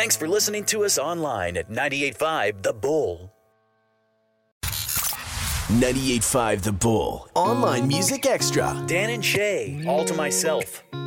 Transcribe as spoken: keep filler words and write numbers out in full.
Thanks for listening to us online at ninety-eight point five The Bull. ninety-eight point five The Bull. Online Music Extra. Dan and Shay, All to Myself.